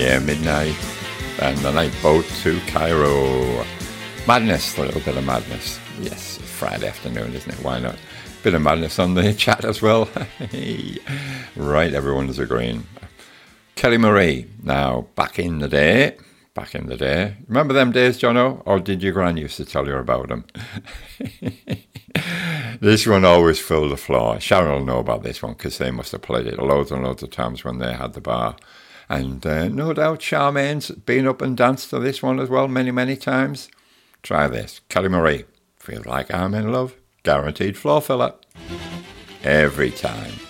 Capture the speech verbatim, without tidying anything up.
Yeah, midnight and the night boat to Cairo. Madness, a little bit of madness. Yes, Friday afternoon, isn't it? Why not? Bit of madness on the chat as well. Right, everyone's agreeing. Kelly Marie. Now, back in the day, back in the day. Remember them days, Jono? Or did your gran used to tell you about them? This one always filled the floor. Sharon will know about this one because they must have played it loads and loads of times when they had the bar. And uh, no doubt Charmaine's been up and danced to this one as well many, many times. Try this. Kelly Marie. Feels like I'm in love. Guaranteed floor filler. Every time.